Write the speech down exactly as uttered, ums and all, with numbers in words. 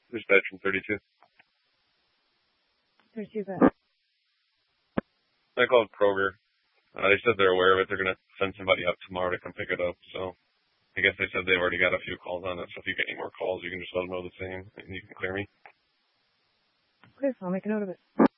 Dispatch from thirty-two. thirty-two, but... I called Kroger. Uh, they said they're aware of it. They're going to send somebody up tomorrow to come pick it up. So I guess they said they've already got a few calls on it. So if you get any more calls, you can just let them know the same, and you can clear me. Okay, I'll make a note of it.